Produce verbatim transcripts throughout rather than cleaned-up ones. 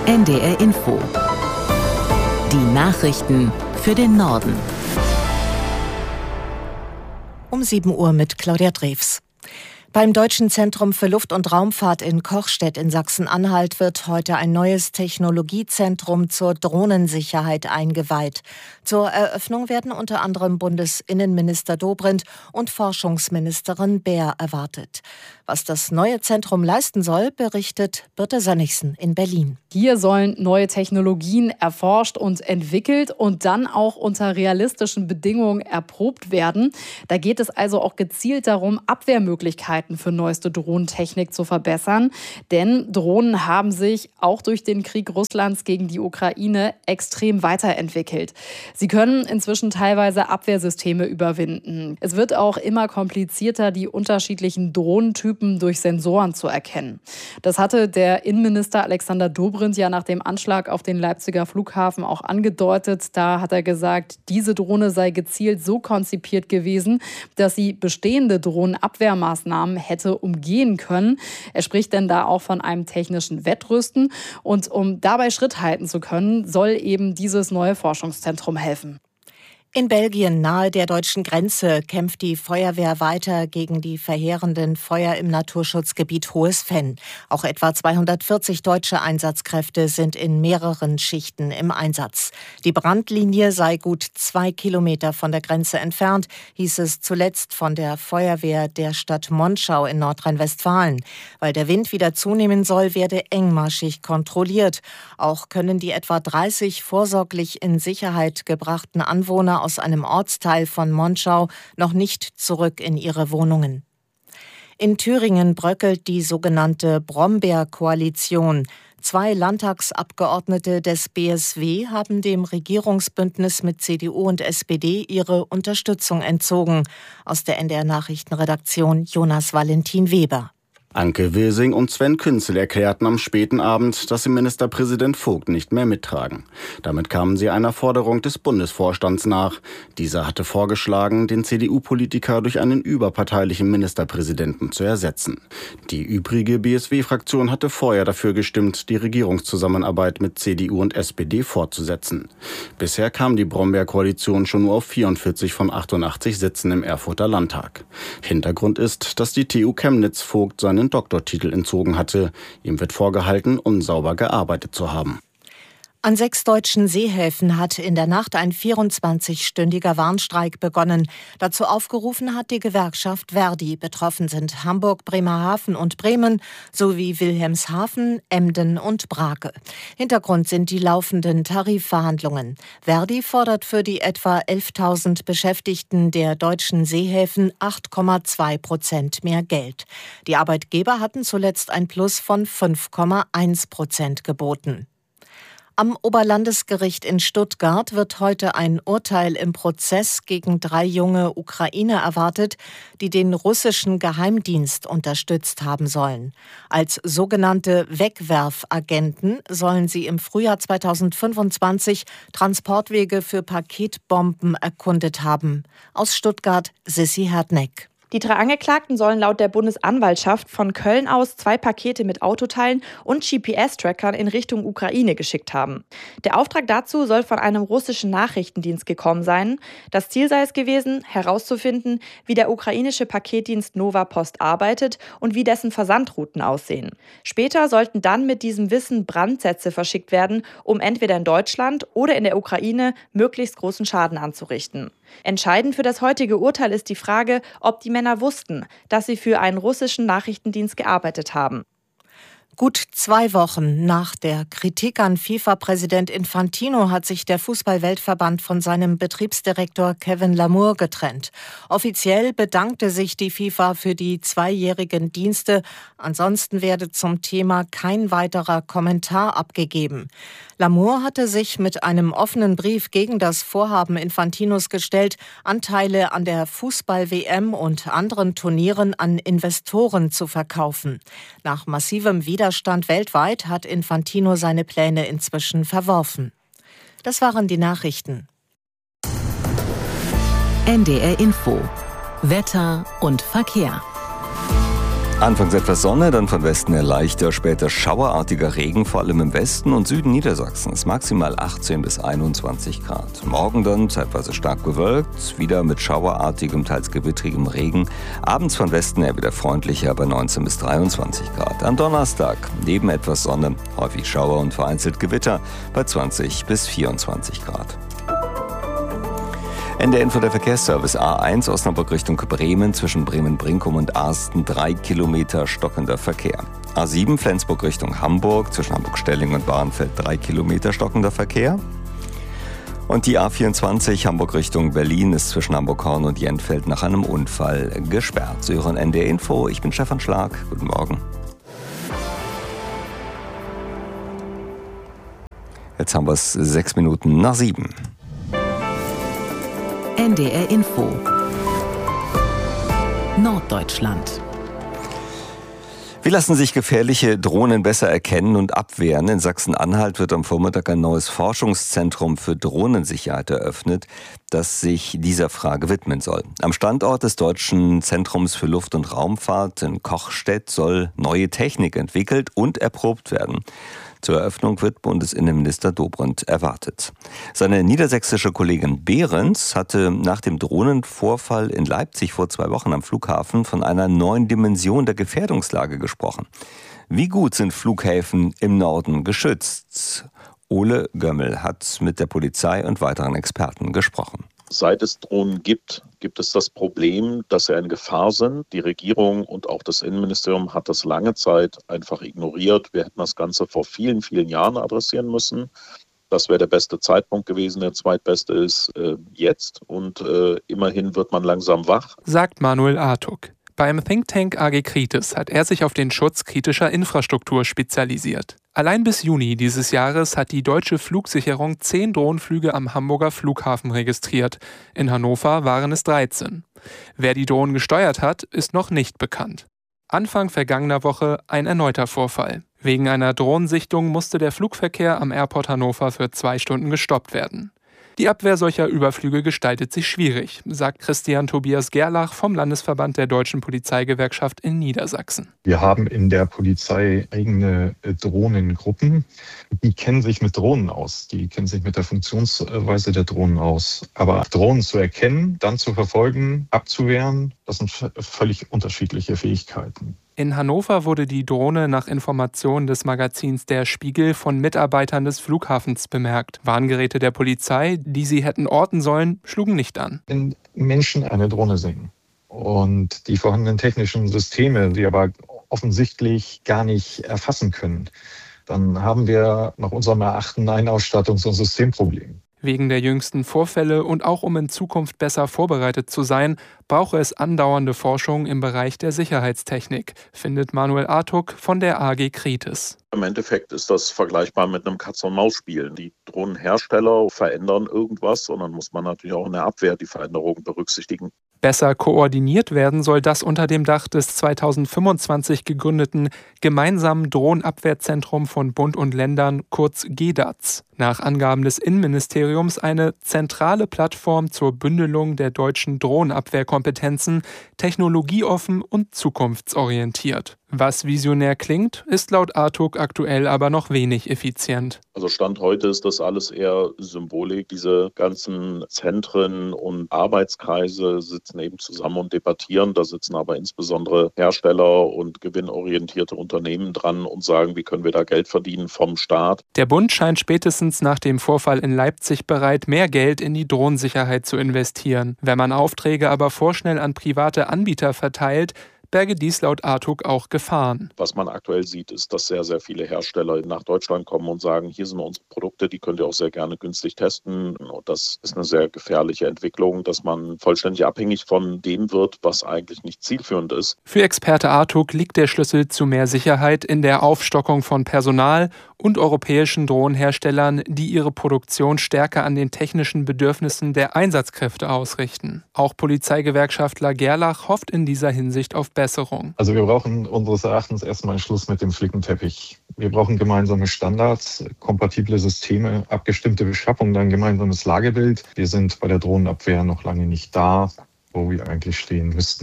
N D R Info. Die Nachrichten für den Norden. Um sieben Uhr mit Claudia Drews. Beim Deutschen Zentrum für Luft- und Raumfahrt in Kochstedt in Sachsen-Anhalt wird heute ein neues Technologiezentrum zur Drohnensicherheit eingeweiht. Zur Eröffnung werden unter anderem Bundesinnenminister Dobrindt und Forschungsministerin Baer erwartet. Was das neue Zentrum leisten soll, berichtet Birte Sönnigsen in Berlin. Hier sollen neue Technologien erforscht und entwickelt und dann auch unter realistischen Bedingungen erprobt werden. Da geht es also auch gezielt darum, Abwehrmöglichkeiten für neueste Drohnentechnik zu verbessern. Denn Drohnen haben sich auch durch den Krieg Russlands gegen die Ukraine extrem weiterentwickelt. Sie können inzwischen teilweise Abwehrsysteme überwinden. Es wird auch immer komplizierter, die unterschiedlichen Drohnentypen durch Sensoren zu erkennen. Das hatte der Innenminister Alexander Dobrindt ja nach dem Anschlag auf den Leipziger Flughafen auch angedeutet. Da hat er gesagt, diese Drohne sei gezielt so konzipiert gewesen, dass sie bestehende Drohnenabwehrmaßnahmen hätte umgehen können. Er spricht denn da auch von einem technischen Wettrüsten. Und um dabei Schritt halten zu können, soll eben dieses neue Forschungszentrum helfen. In Belgien, nahe der deutschen Grenze, kämpft die Feuerwehr weiter gegen die verheerenden Feuer im Naturschutzgebiet Hohes Venn. Auch etwa zweihundertvierzig deutsche Einsatzkräfte sind in mehreren Schichten im Einsatz. Die Brandlinie sei gut zwei Kilometer von der Grenze entfernt, hieß es zuletzt von der Feuerwehr der Stadt Monschau in Nordrhein-Westfalen. Weil der Wind wieder zunehmen soll, werde engmaschig kontrolliert. Auch können die etwa dreißig vorsorglich in Sicherheit gebrachten Anwohner aus einem Ortsteil von Monschau noch nicht zurück in ihre Wohnungen. In Thüringen bröckelt die sogenannte Brombeer-Koalition. Zwei Landtagsabgeordnete des B S W haben dem Regierungsbündnis mit C D U und S P D ihre Unterstützung entzogen. Aus der N D R-Nachrichtenredaktion Jonas Valentin Weber. Anke Wilsing und Sven Künzel erklärten am späten Abend, dass sie Ministerpräsident Vogt nicht mehr mittragen. Damit kamen sie einer Forderung des Bundesvorstands nach. Dieser hatte vorgeschlagen, den C D U-Politiker durch einen überparteilichen Ministerpräsidenten zu ersetzen. Die übrige B S W-Fraktion hatte vorher dafür gestimmt, die Regierungszusammenarbeit mit C D U und S P D fortzusetzen. Bisher kam die Brombeer-Koalition schon nur auf vierundvierzig von achtundachtzig Sitzen im Erfurter Landtag. Hintergrund ist, dass die T U Chemnitz Vogt seinen Doktortitel entzogen hatte. Ihm wird vorgehalten, unsauber gearbeitet zu haben. An sechs deutschen Seehäfen hat in der Nacht ein vierundzwanzigstündiger Warnstreik begonnen. Dazu aufgerufen hat die Gewerkschaft Verdi. Betroffen sind Hamburg, Bremerhaven und Bremen sowie Wilhelmshaven, Emden und Brake. Hintergrund sind die laufenden Tarifverhandlungen. Verdi fordert für die etwa elftausend Beschäftigten der deutschen Seehäfen acht Komma zwei Prozent mehr Geld. Die Arbeitgeber hatten zuletzt ein Plus von fünf Komma eins Prozent geboten. Am Oberlandesgericht in Stuttgart wird heute ein Urteil im Prozess gegen drei junge Ukrainer erwartet, die den russischen Geheimdienst unterstützt haben sollen. Als sogenannte Wegwerfagenten sollen sie im Frühjahr zweitausendfünfundzwanzig Transportwege für Paketbomben erkundet haben. Aus Stuttgart Sissi Herdneck. Die drei Angeklagten sollen laut der Bundesanwaltschaft von Köln aus zwei Pakete mit Autoteilen und G P S-Trackern in Richtung Ukraine geschickt haben. Der Auftrag dazu soll von einem russischen Nachrichtendienst gekommen sein. Das Ziel sei es gewesen, herauszufinden, wie der ukrainische Paketdienst Nova Post arbeitet und wie dessen Versandrouten aussehen. Später sollten dann mit diesem Wissen Brandsätze verschickt werden, um entweder in Deutschland oder in der Ukraine möglichst großen Schaden anzurichten. Entscheidend für das heutige Urteil ist die Frage, ob die Männer wussten, dass sie für einen russischen Nachrichtendienst gearbeitet haben. Gut zwei Wochen nach der Kritik an FIFA-Präsident Infantino hat sich der Fußball-Weltverband von seinem Betriebsdirektor Kevin Lamour getrennt. Offiziell bedankte sich die FIFA für die zweijährigen Dienste. Ansonsten werde zum Thema kein weiterer Kommentar abgegeben. Lamour hatte sich mit einem offenen Brief gegen das Vorhaben Infantinos gestellt, Anteile an der Fußball-W M und anderen Turnieren an Investoren zu verkaufen. Nach massivem Widerstand weltweit hat Infantino seine Pläne inzwischen verworfen. Das waren die Nachrichten. N D R Info. Wetter und Verkehr. Anfangs etwas Sonne, dann von Westen her leichter, später schauerartiger Regen, vor allem im Westen und Süden Niedersachsens. Maximal achtzehn bis einundzwanzig Grad. Morgen dann zeitweise stark bewölkt, wieder mit schauerartigem, teils gewittrigem Regen. Abends von Westen her wieder freundlicher bei neunzehn bis dreiundzwanzig Grad. Am Donnerstag neben etwas Sonne, häufig Schauer und vereinzelt Gewitter bei zwanzig bis vierundzwanzig Grad. N D R Info der Verkehrsservice. A eins Osnabrück Richtung Bremen, zwischen Bremen-Brinkum und Arsten drei Kilometer stockender Verkehr. A sieben Flensburg Richtung Hamburg, zwischen Hamburg-Stelling und Bahrenfeld drei Kilometer stockender Verkehr. Und die A vierundzwanzig Hamburg Richtung Berlin ist zwischen Hamburg-Horn und Jentfeld nach einem Unfall gesperrt. Sie hören N D R Info, ich bin Stefan Schlag. Guten Morgen. Jetzt haben wir es sechs Minuten nach sieben. N D R Info Norddeutschland. Wie lassen sich gefährliche Drohnen besser erkennen und abwehren? In Sachsen-Anhalt wird am Vormittag ein neues Forschungszentrum für Drohnensicherheit eröffnet, das sich dieser Frage widmen soll. Am Standort des Deutschen Zentrums für Luft- und Raumfahrt in Kochstedt soll neue Technik entwickelt und erprobt werden. Zur Eröffnung wird Bundesinnenminister Dobrindt erwartet. Seine niedersächsische Kollegin Behrens hatte nach dem Drohnenvorfall in Leipzig vor zwei Wochen am Flughafen von einer neuen Dimension der Gefährdungslage gesprochen. Wie gut sind Flughäfen im Norden geschützt? Ole Gömmel hat mit der Polizei und weiteren Experten gesprochen. Seit es Drohnen gibt, gibt es das Problem, dass sie eine Gefahr sind. Die Regierung und auch das Innenministerium hat das lange Zeit einfach ignoriert. Wir hätten das Ganze vor vielen, vielen Jahren adressieren müssen. Das wäre der beste Zeitpunkt gewesen. Der zweitbeste ist äh, jetzt. Und äh, immerhin wird man langsam wach. Sagt Manuel Artuk. Beim Think Tank A G Kritis hat er sich auf den Schutz kritischer Infrastruktur spezialisiert. Allein bis Juni dieses Jahres hat die deutsche Flugsicherung zehn Drohnenflüge am Hamburger Flughafen registriert. In Hannover waren es dreizehn. Wer die Drohnen gesteuert hat, ist noch nicht bekannt. Anfang vergangener Woche ein erneuter Vorfall. Wegen einer Drohnensichtung musste der Flugverkehr am Airport Hannover für zwei Stunden gestoppt werden. Die Abwehr solcher Überflüge gestaltet sich schwierig, sagt Christian Tobias Gerlach vom Landesverband der Deutschen Polizeigewerkschaft in Niedersachsen. Wir haben in der Polizei eigene Drohnengruppen. Die kennen sich mit Drohnen aus. Die kennen sich mit der Funktionsweise der Drohnen aus. Aber Drohnen zu erkennen, dann zu verfolgen, abzuwehren, das sind völlig unterschiedliche Fähigkeiten. In Hannover wurde die Drohne nach Informationen des Magazins Der Spiegel von Mitarbeitern des Flughafens bemerkt. Warngeräte der Polizei, die sie hätten orten sollen, schlugen nicht an. Wenn Menschen eine Drohne sehen und die vorhandenen technischen Systeme, die aber offensichtlich gar nicht erfassen können, dann haben wir nach unserem Erachten ein Ausstattungs- und Systemproblem. Wegen der jüngsten Vorfälle und auch um in Zukunft besser vorbereitet zu sein, brauche es andauernde Forschung im Bereich der Sicherheitstechnik, findet Manuel Artuk von der A G Kritis. Im Endeffekt ist das vergleichbar mit einem Katz-und-Maus-Spiel. Die Drohnenhersteller verändern irgendwas und dann muss man natürlich auch in der Abwehr die Veränderungen berücksichtigen. Besser koordiniert werden soll das unter dem Dach des zweitausendfünfundzwanzig gegründeten Gemeinsamen Drohnenabwehrzentrum von Bund und Ländern, kurz G D A Z. Nach Angaben des Innenministeriums eine zentrale Plattform zur Bündelung der deutschen Drohnenabwehrkompetenzen, technologieoffen und zukunftsorientiert. Was visionär klingt, ist laut Artuk aktuell aber noch wenig effizient. Also Stand heute ist das alles eher Symbolik. Diese ganzen Zentren und Arbeitskreise sitzen eben zusammen und debattieren. Da sitzen aber insbesondere Hersteller und gewinnorientierte Unternehmen dran und sagen, wie können wir da Geld verdienen vom Staat. Der Bund scheint spätestens nach dem Vorfall in Leipzig bereit, mehr Geld in die Drohnensicherheit zu investieren. Wenn man Aufträge aber vorschnell an private Anbieter verteilt, berge dies laut Artuk auch Gefahren. Was man aktuell sieht, ist, dass sehr, sehr viele Hersteller nach Deutschland kommen und sagen, hier sind unsere Produkte, die könnt ihr auch sehr gerne günstig testen. Und das ist eine sehr gefährliche Entwicklung, dass man vollständig abhängig von dem wird, was eigentlich nicht zielführend ist. Für Experte Artuk liegt der Schlüssel zu mehr Sicherheit in der Aufstockung von Personal und europäischen Drohnenherstellern, die ihre Produktion stärker an den technischen Bedürfnissen der Einsatzkräfte ausrichten. Auch Polizeigewerkschaftler Gerlach hofft in dieser Hinsicht auf Besserung. Also wir brauchen unseres Erachtens erstmal einen Schluss mit dem Flickenteppich. Wir brauchen gemeinsame Standards, kompatible Systeme, abgestimmte Beschaffung, dann gemeinsames Lagebild. Wir sind bei der Drohnenabwehr noch lange nicht da, wo wir eigentlich stehen müssten.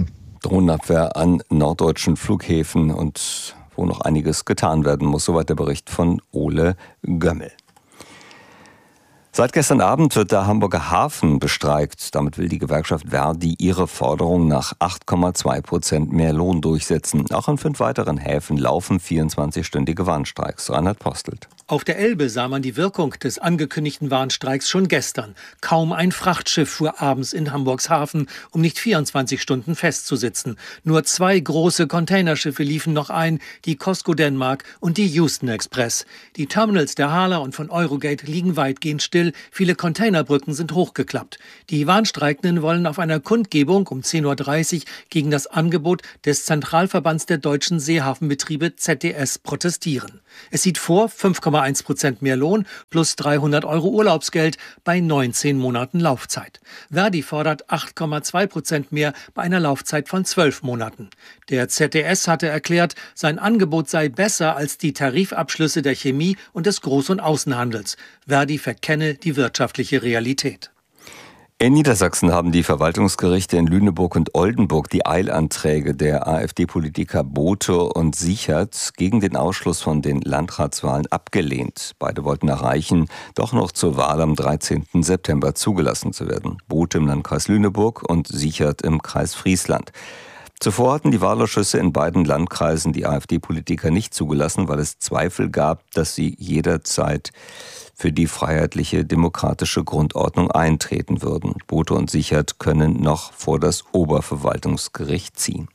Drohnenabwehr an norddeutschen Flughäfen und wo noch einiges getan werden muss. Soweit der Bericht von Ole Gömmel. Seit gestern Abend wird der Hamburger Hafen bestreikt. Damit will die Gewerkschaft Verdi ihre Forderung nach acht Komma zwei Prozent mehr Lohn durchsetzen. Auch in fünf weiteren Häfen laufen vierundzwanzig-stündige Warnstreiks. Reinhard Postelt. Auf der Elbe sah man die Wirkung des angekündigten Warnstreiks schon gestern. Kaum ein Frachtschiff fuhr abends in Hamburgs Hafen, um nicht vierundzwanzig Stunden festzusitzen. Nur zwei große Containerschiffe liefen noch ein, die COSCO Denmark und die Houston Express. Die Terminals der Hala und von Eurogate liegen weitgehend still. Viele Containerbrücken sind hochgeklappt. Die Warnstreikenden wollen auf einer Kundgebung um zehn Uhr dreißig gegen das Angebot des Zentralverbands der deutschen Seehafenbetriebe Z D S protestieren. Es sieht vor, fünf Komma eins Prozent mehr Lohn plus dreihundert Euro Urlaubsgeld bei neunzehn Monaten Laufzeit. Verdi fordert acht Komma zwei Prozent mehr bei einer Laufzeit von zwölf Monaten. Der Z D S hatte erklärt, sein Angebot sei besser als die Tarifabschlüsse der Chemie und des Groß- und Außenhandels. Verdi verkenne die wirtschaftliche Realität. In Niedersachsen haben die Verwaltungsgerichte in Lüneburg und Oldenburg die Eilanträge der AfD-Politiker Bothe und Sichert gegen den Ausschluss von den Landratswahlen abgelehnt. Beide wollten erreichen, doch noch zur Wahl am dreizehnten September zugelassen zu werden. Bothe im Landkreis Lüneburg und Sichert im Kreis Friesland. Zuvor hatten die Wahlausschüsse in beiden Landkreisen die AfD-Politiker nicht zugelassen, weil es Zweifel gab, dass sie jederzeit für die freiheitliche demokratische Grundordnung eintreten würden. Bothe und Sichert können noch vor das Oberverwaltungsgericht ziehen.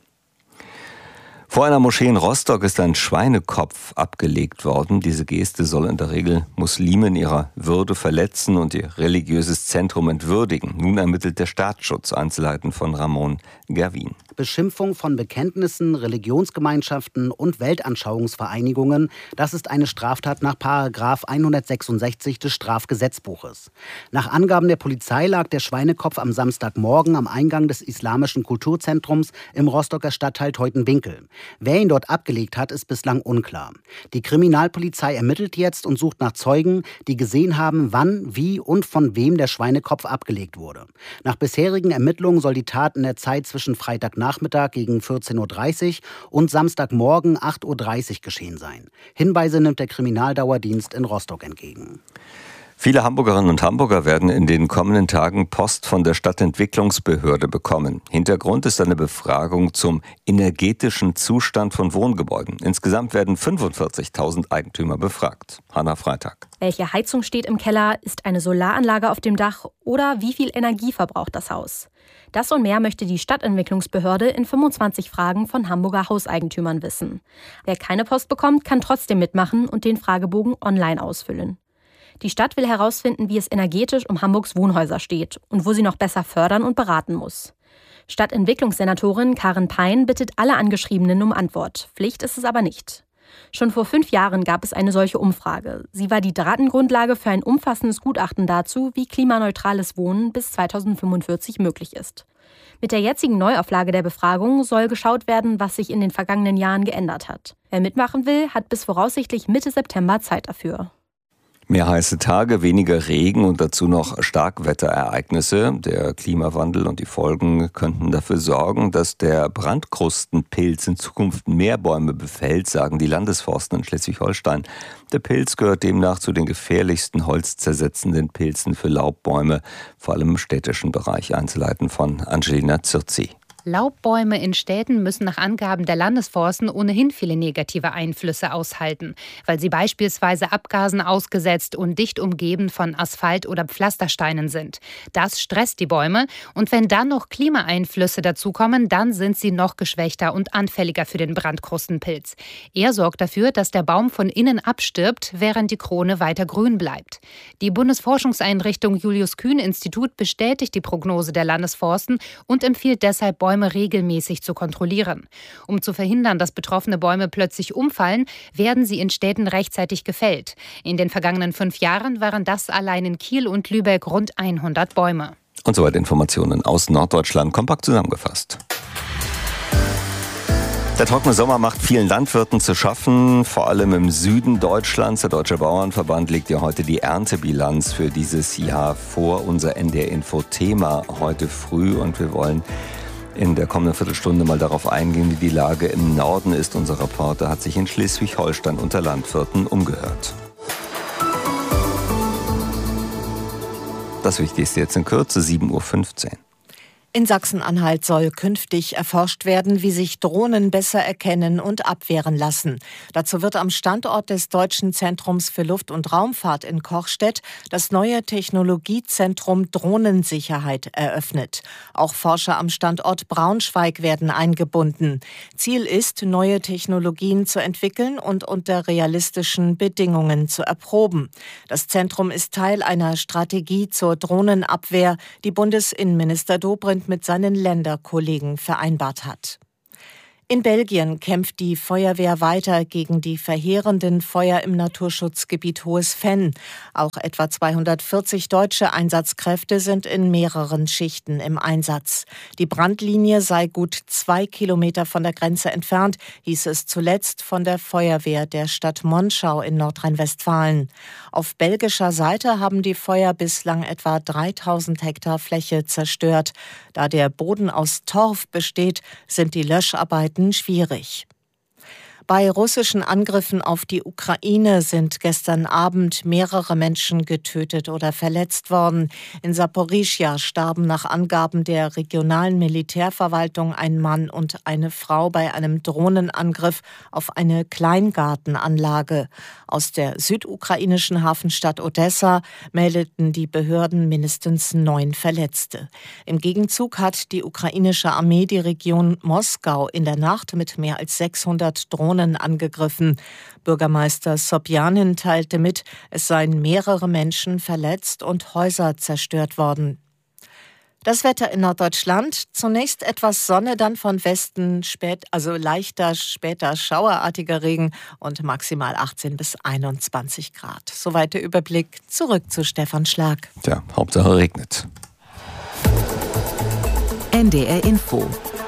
Vor einer Moschee in Rostock ist ein Schweinekopf abgelegt worden. Diese Geste soll in der Regel Muslime in ihrer Würde verletzen und ihr religiöses Zentrum entwürdigen. Nun ermittelt der Staatsschutz. Einzelheiten von Ramon Gerwin. Beschimpfung von Bekenntnissen, Religionsgemeinschaften und Weltanschauungsvereinigungen, das ist eine Straftat nach Paragraph hundertsechsundsechzig des Strafgesetzbuches. Nach Angaben der Polizei lag der Schweinekopf am Samstagmorgen am Eingang des Islamischen Kulturzentrums im Rostocker Stadtteil Teutenwinkel. Wer ihn dort abgelegt hat, ist bislang unklar. Die Kriminalpolizei ermittelt jetzt und sucht nach Zeugen, die gesehen haben, wann, wie und von wem der Schweinekopf abgelegt wurde. Nach bisherigen Ermittlungen soll die Tat in der Zeit zwischen Freitagnachmittag gegen vierzehn Uhr dreißig und Samstagmorgen acht Uhr dreißig geschehen sein. Hinweise nimmt der Kriminaldauerdienst in Rostock entgegen. Viele Hamburgerinnen und Hamburger werden in den kommenden Tagen Post von der Stadtentwicklungsbehörde bekommen. Hintergrund ist eine Befragung zum energetischen Zustand von Wohngebäuden. Insgesamt werden fünfundvierzigtausend Eigentümer befragt. Hanna Freitag. Welche Heizung steht im Keller? Ist eine Solaranlage auf dem Dach? Oder wie viel Energie verbraucht das Haus? Das und mehr möchte die Stadtentwicklungsbehörde in fünfundzwanzig Fragen von Hamburger Hauseigentümern wissen. Wer keine Post bekommt, kann trotzdem mitmachen und den Fragebogen online ausfüllen. Die Stadt will herausfinden, wie es energetisch um Hamburgs Wohnhäuser steht und wo sie noch besser fördern und beraten muss. Stadtentwicklungssenatorin Karin Pein bittet alle Angeschriebenen um Antwort. Pflicht ist es aber nicht. Schon vor fünf Jahren gab es eine solche Umfrage. Sie war die Datengrundlage für ein umfassendes Gutachten dazu, wie klimaneutrales Wohnen bis zweitausendfünfundvierzig möglich ist. Mit der jetzigen Neuauflage der Befragung soll geschaut werden, was sich in den vergangenen Jahren geändert hat. Wer mitmachen will, hat bis voraussichtlich Mitte September Zeit dafür. Mehr heiße Tage, weniger Regen und dazu noch Starkwetterereignisse. Der Klimawandel und die Folgen könnten dafür sorgen, dass der Brandkrustenpilz in Zukunft mehr Bäume befällt, sagen die Landesforsten in Schleswig-Holstein. Der Pilz gehört demnach zu den gefährlichsten holzzersetzenden Pilzen für Laubbäume, vor allem im städtischen Bereich. Einzelheiten von Angelina Zürzi. Laubbäume in Städten müssen nach Angaben der Landesforsten ohnehin viele negative Einflüsse aushalten, weil sie beispielsweise Abgasen ausgesetzt und dicht umgeben von Asphalt oder Pflastersteinen sind. Das stresst die Bäume und wenn dann noch Klimaeinflüsse dazukommen, dann sind sie noch geschwächter und anfälliger für den Brandkrustenpilz. Er sorgt dafür, dass der Baum von innen abstirbt, während die Krone weiter grün bleibt. Die Bundesforschungseinrichtung Julius-Kühn-Institut bestätigt die Prognose der Landesforsten und empfiehlt deshalb, Bäume regelmäßig zu kontrollieren. Um zu verhindern, dass betroffene Bäume plötzlich umfallen, werden sie in Städten rechtzeitig gefällt. In den vergangenen fünf Jahren waren das allein in Kiel und Lübeck rund hundert Bäume. Und soweit Informationen aus Norddeutschland, kompakt zusammengefasst. Der trockene Sommer macht vielen Landwirten zu schaffen, vor allem im Süden Deutschlands. Der Deutsche Bauernverband legt ja heute die Erntebilanz für dieses Jahr vor. Unser N D R-Info-Thema heute früh und wir wollen in der kommenden Viertelstunde mal darauf eingehen, wie die Lage im Norden ist. Unser Reporter hat sich in Schleswig-Holstein unter Landwirten umgehört. Das Wichtigste jetzt in Kürze, sieben Uhr fünfzehn. In Sachsen-Anhalt soll künftig erforscht werden, wie sich Drohnen besser erkennen und abwehren lassen. Dazu wird am Standort des Deutschen Zentrums für Luft- und Raumfahrt in Kochstedt das neue Technologiezentrum Drohnensicherheit eröffnet. Auch Forscher am Standort Braunschweig werden eingebunden. Ziel ist, neue Technologien zu entwickeln und unter realistischen Bedingungen zu erproben. Das Zentrum ist Teil einer Strategie zur Drohnenabwehr, die Bundesinnenminister Dobrindt mit seinen Länderkollegen vereinbart hat. In Belgien kämpft die Feuerwehr weiter gegen die verheerenden Feuer im Naturschutzgebiet Hohes Venn. Auch etwa zweihundertvierzig deutsche Einsatzkräfte sind in mehreren Schichten im Einsatz. Die Brandlinie sei gut zwei Kilometer von der Grenze entfernt, hieß es zuletzt von der Feuerwehr der Stadt Monschau in Nordrhein-Westfalen. Auf belgischer Seite haben die Feuer bislang etwa dreitausend Hektar Fläche zerstört. Da der Boden aus Torf besteht, sind die Löscharbeiten schwierig. Bei russischen Angriffen auf die Ukraine sind gestern Abend mehrere Menschen getötet oder verletzt worden. In Saporischschja starben nach Angaben der regionalen Militärverwaltung ein Mann und eine Frau bei einem Drohnenangriff auf eine Kleingartenanlage. Aus der südukrainischen Hafenstadt Odessa meldeten die Behörden mindestens neun Verletzte. Im Gegenzug hat die ukrainische Armee die Region Moskau in der Nacht mit mehr als sechshundert Drohnen angegriffen. Bürgermeister Sobjanin teilte mit, es seien mehrere Menschen verletzt und Häuser zerstört worden. Das Wetter in Norddeutschland. Zunächst etwas Sonne, dann von Westen spät, also leichter, später schauerartiger Regen und maximal achtzehn bis einundzwanzig Grad. Soweit der Überblick. Zurück zu Stefan Schlag. Tja, Hauptsache regnet. N D R Info.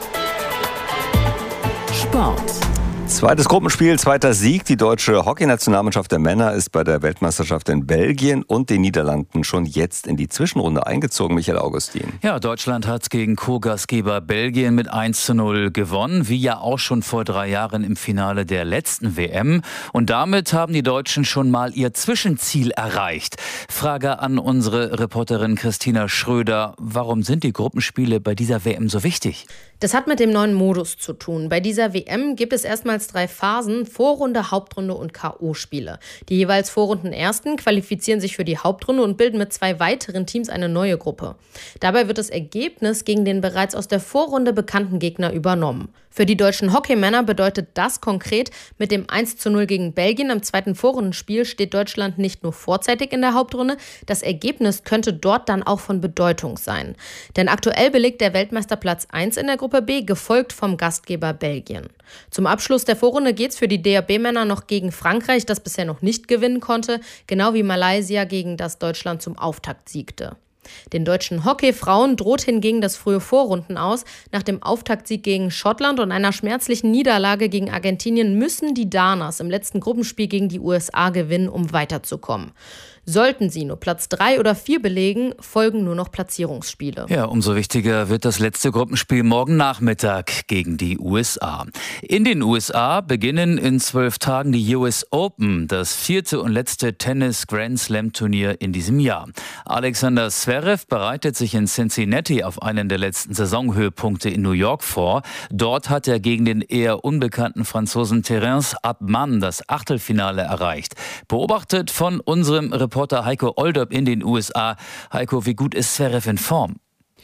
Sport. Zweites Gruppenspiel, zweiter Sieg. Die deutsche Hockeynationalmannschaft der Männer ist bei der Weltmeisterschaft in Belgien und den Niederlanden schon jetzt in die Zwischenrunde eingezogen. Michael Augustin. Ja, Deutschland hat gegen Co-Gastgeber Belgien mit eins zu null gewonnen, wie ja auch schon vor drei Jahren im Finale der letzten W M. Und damit haben die Deutschen schon mal ihr Zwischenziel erreicht. Frage an unsere Reporterin Christina Schröder. Warum sind die Gruppenspiele bei dieser W M so wichtig? Das hat mit dem neuen Modus zu tun. Bei dieser W M gibt es erstmals drei Phasen: Vorrunde, Hauptrunde und K O-Spiele. Die jeweils Vorrundenersten qualifizieren sich für die Hauptrunde und bilden mit zwei weiteren Teams eine neue Gruppe. Dabei wird das Ergebnis gegen den bereits aus der Vorrunde bekannten Gegner übernommen. Für die deutschen Hockeymänner bedeutet das konkret, mit dem eins zu null gegen Belgien im zweiten Vorrundenspiel steht Deutschland nicht nur vorzeitig in der Hauptrunde, das Ergebnis könnte dort dann auch von Bedeutung sein. Denn aktuell belegt der Weltmeister Platz eins in der Gruppe B, gefolgt vom Gastgeber Belgien. Zum Abschluss der Vorrunde geht es für die D H B-Männer noch gegen Frankreich, das bisher noch nicht gewinnen konnte, genau wie Malaysia, gegen das Deutschland zum Auftakt siegte. Den deutschen Hockeyfrauen droht hingegen das frühe Vorrunden aus. Nach dem Auftaktsieg gegen Schottland und einer schmerzlichen Niederlage gegen Argentinien müssen die Danas im letzten Gruppenspiel gegen die U S A gewinnen, um weiterzukommen. Sollten sie nur Platz drei oder vier belegen, folgen nur noch Platzierungsspiele. Ja, umso wichtiger wird das letzte Gruppenspiel morgen Nachmittag gegen die U S A. In den U S A beginnen in zwölf Tagen die U S Open, das vierte und letzte Tennis-Grand-Slam-Turnier in diesem Jahr. Alexander Zverev bereitet sich in Cincinnati auf einen der letzten Saisonhöhepunkte in New York vor. Dort hat er gegen den eher unbekannten Franzosen Terence Abman das Achtelfinale erreicht. Beobachtet von unserem Reporter Reporter Heiko Olderb in den U S A. Heiko, wie gut ist Zverev in Form?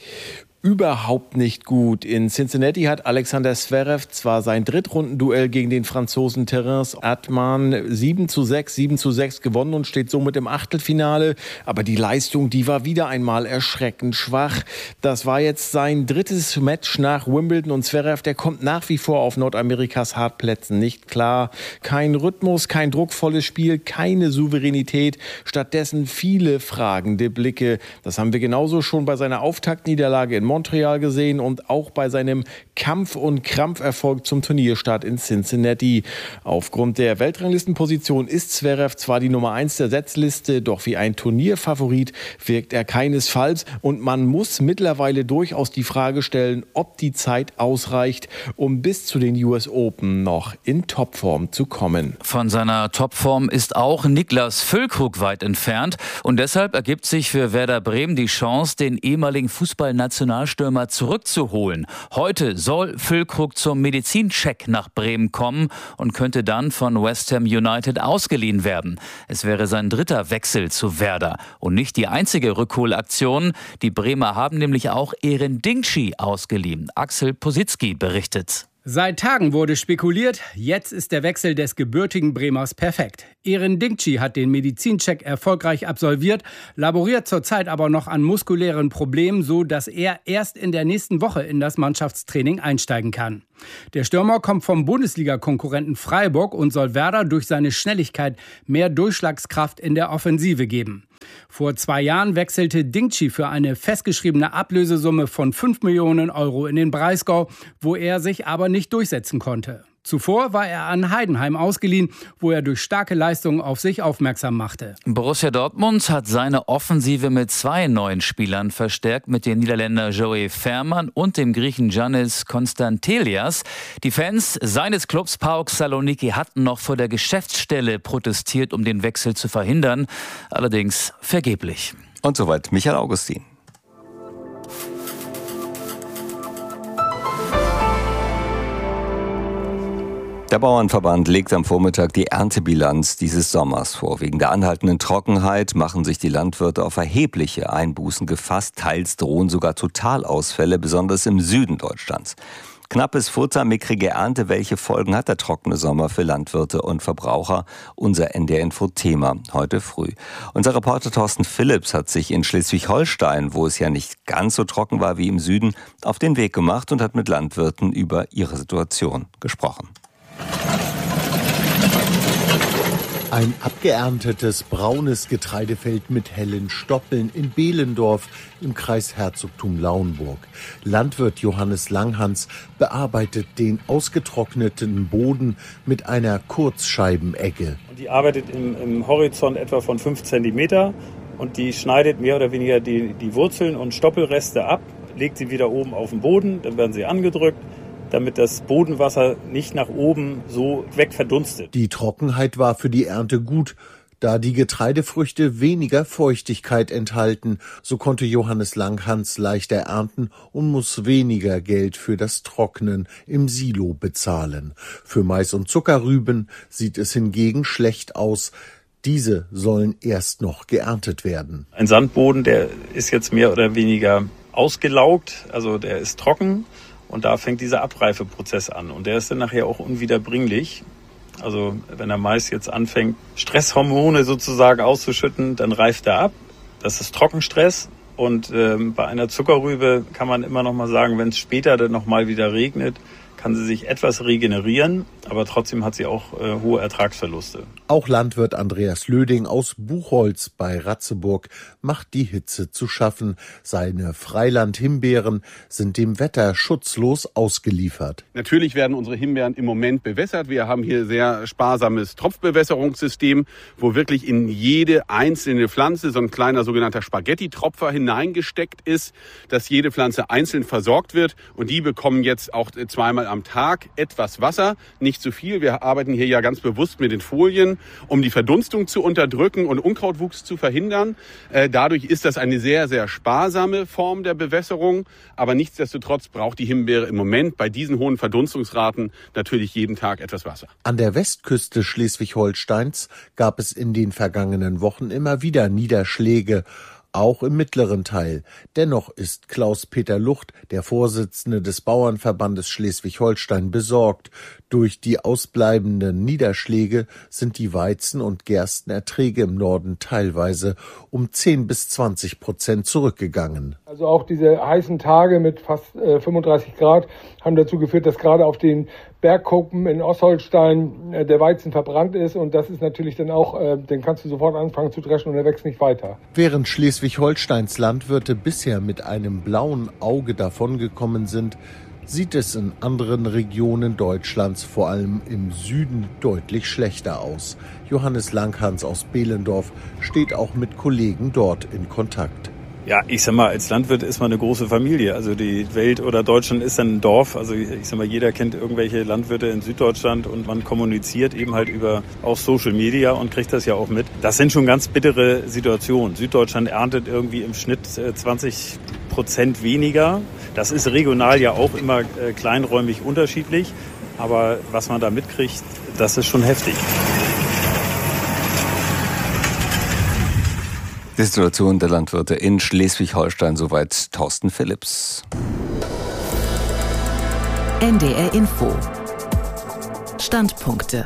Überhaupt nicht gut. In Cincinnati hat Alexander Zverev zwar sein Drittrundenduell gegen den Franzosen Terence Atman sieben zu sechs, sieben zu sechs gewonnen und steht somit im Achtelfinale. Aber die Leistung, die war wieder einmal erschreckend schwach. Das war jetzt sein drittes Match nach Wimbledon und Zverev, der kommt nach wie vor auf Nordamerikas Hartplätzen nicht klar. Kein Rhythmus, kein druckvolles Spiel, keine Souveränität. Stattdessen viele fragende Blicke. Das haben wir genauso schon bei seiner Auftaktniederlage in Montreal gesehen und auch bei seinem Kampf- und Krampferfolg zum Turnierstart in Cincinnati. Aufgrund der Weltranglistenposition ist Zverev zwar die Nummer eins der Setzliste, doch wie ein Turnierfavorit wirkt er keinesfalls. Und man muss mittlerweile durchaus die Frage stellen, ob die Zeit ausreicht, um bis zu den U S Open noch in Topform zu kommen. Von seiner Topform ist auch Niklas Füllkrug weit entfernt. Und deshalb ergibt sich für Werder Bremen die Chance, den ehemaligen Fußballnationalstürmer zurückzuholen. Heute soll Füllkrug zum Medizincheck nach Bremen kommen und könnte dann von West Ham United ausgeliehen werden. Es wäre sein dritter Wechsel zu Werder und nicht die einzige Rückholaktion. Die Bremer haben nämlich auch Eren Dingshi ausgeliehen. Axel Posicki berichtet. Seit Tagen wurde spekuliert, jetzt ist der Wechsel des gebürtigen Bremers perfekt. Eren Dingshi hat den Medizincheck erfolgreich absolviert, laboriert zurzeit aber noch an muskulären Problemen, so dass er erst in der nächsten Woche in das Mannschaftstraining einsteigen kann. Der Stürmer kommt vom Bundesliga-Konkurrenten Freiburg und soll Werder durch seine Schnelligkeit mehr Durchschlagskraft in der Offensive geben. Vor zwei Jahren wechselte Dingshi für eine festgeschriebene Ablösesumme von fünf Millionen Euro in den Breisgau, wo er sich aber nicht durchsetzen konnte. Zuvor war er an Heidenheim ausgeliehen, wo er durch starke Leistungen auf sich aufmerksam machte. Borussia Dortmund hat seine Offensive mit zwei neuen Spielern verstärkt, mit dem Niederländer Joey Veerman und dem Griechen Giannis Konstantelias. Die Fans seines Clubs PAOK Saloniki hatten noch vor der Geschäftsstelle protestiert, um den Wechsel zu verhindern, allerdings vergeblich. Und soweit Michael Augustin. Der Bauernverband legt am Vormittag die Erntebilanz dieses Sommers vor. Wegen der anhaltenden Trockenheit machen sich die Landwirte auf erhebliche Einbußen gefasst. Teils drohen sogar Totalausfälle, besonders im Süden Deutschlands. Knappes Futter, mickrige Ernte. Welche Folgen hat der trockene Sommer für Landwirte und Verbraucher? Unser N D R-Info-Thema heute früh. Unser Reporter Thorsten Philipps hat sich in Schleswig-Holstein, wo es ja nicht ganz so trocken war wie im Süden, auf den Weg gemacht und hat mit Landwirten über ihre Situation gesprochen. Ein abgeerntetes braunes Getreidefeld mit hellen Stoppeln in Behlendorf im Kreis Herzogtum Lauenburg. Landwirt Johannes Langhans bearbeitet den ausgetrockneten Boden mit einer Kurzscheibenegge. Die arbeitet im, im Horizont etwa von fünf Zentimeter und die schneidet mehr oder weniger die, die Wurzeln und Stoppelreste ab, legt sie wieder oben auf den Boden, dann werden sie angedrückt, damit das Bodenwasser nicht nach oben so wegverdunstet. Die Trockenheit war für die Ernte gut, da die Getreidefrüchte weniger Feuchtigkeit enthalten. So konnte Johannes Langhans leichter ernten und muss weniger Geld für das Trocknen im Silo bezahlen. Für Mais und Zuckerrüben sieht es hingegen schlecht aus. Diese sollen erst noch geerntet werden. Ein Sandboden, der ist jetzt mehr oder weniger ausgelaugt, also der ist trocken. Und da fängt dieser Abreifeprozess an. Und der ist dann nachher auch unwiederbringlich. Also wenn der Mais jetzt anfängt, Stresshormone sozusagen auszuschütten, dann reift er ab. Das ist Trockenstress. Und ähm, bei einer Zuckerrübe kann man immer noch mal sagen, wenn es später dann noch mal wieder regnet, kann sie sich etwas regenerieren, aber trotzdem hat sie auch äh, hohe Ertragsverluste. Auch Landwirt Andreas Löding aus Buchholz bei Ratzeburg macht die Hitze zu schaffen. Seine Freiland-Himbeeren sind dem Wetter schutzlos ausgeliefert. Natürlich werden unsere Himbeeren im Moment bewässert. Wir haben hier sehr sparsames Tropfbewässerungssystem, wo wirklich in jede einzelne Pflanze so ein kleiner sogenannter Spaghetti-Tropfer hineingesteckt ist, dass jede Pflanze einzeln versorgt wird. Und die bekommen jetzt auch zweimal am Tag etwas Wasser, nicht zu viel. Wir arbeiten hier ja ganz bewusst mit den Folien, um die Verdunstung zu unterdrücken und Unkrautwuchs zu verhindern. Äh, dadurch ist das eine sehr, sehr sparsame Form der Bewässerung. Aber nichtsdestotrotz braucht die Himbeere im Moment bei diesen hohen Verdunstungsraten natürlich jeden Tag etwas Wasser. An der Westküste Schleswig-Holsteins gab es in den vergangenen Wochen immer wieder Niederschläge. Auch im mittleren Teil. Dennoch ist Klaus-Peter Lucht, der Vorsitzende des Bauernverbandes Schleswig-Holstein, besorgt. Durch die ausbleibenden Niederschläge sind die Weizen- und Gerstenerträge im Norden teilweise um zehn bis zwanzig Prozent zurückgegangen. Also auch diese heißen Tage mit fast äh, fünfunddreißig Grad haben dazu geführt, dass gerade auf den Bergkuppen in Ostholstein äh, der Weizen verbrannt ist. Und das ist natürlich dann auch, äh, den kannst du sofort anfangen zu dreschen und der wächst nicht weiter. Während Schleswig-Holsteins Landwirte bisher mit einem blauen Auge davongekommen sind, sieht es in anderen Regionen Deutschlands, vor allem im Süden, deutlich schlechter aus. Johannes Langhans aus Behlendorf steht auch mit Kollegen dort in Kontakt. Ja, ich sag mal, als Landwirt ist man eine große Familie. Also die Welt oder Deutschland ist dann ein Dorf. Also ich sag mal, jeder kennt irgendwelche Landwirte in Süddeutschland und man kommuniziert eben halt über auch Social Media und kriegt das ja auch mit. Das sind schon ganz bittere Situationen. Süddeutschland erntet irgendwie im Schnitt zwanzig Prozent weniger. Das ist regional ja auch immer kleinräumig unterschiedlich. Aber was man da mitkriegt, das ist schon heftig. Die Situation der Landwirte in Schleswig-Holstein, soweit Thorsten Philipps. N D R Info. Standpunkte.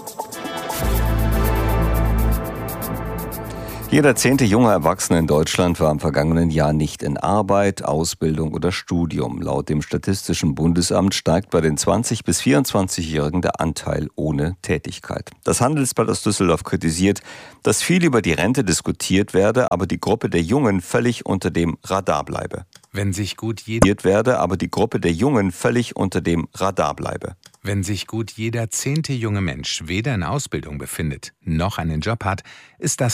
Jeder zehnte junge Erwachsene in Deutschland war im vergangenen Jahr nicht in Arbeit, Ausbildung oder Studium. Laut dem Statistischen Bundesamt steigt bei den zwanzig- bis vierundzwanzigjährigen der Anteil ohne Tätigkeit. Das Handelsblatt aus Düsseldorf kritisiert, dass viel über die Rente diskutiert werde, aber die Gruppe der Jungen völlig unter dem Radar bleibe. Wenn sich gut jeder werde, aber die Gruppe der Jungen völlig unter dem Radar bleibe. Wenn sich gut jeder zehnte junge Mensch weder in Ausbildung befindet, noch einen Job hat, ist das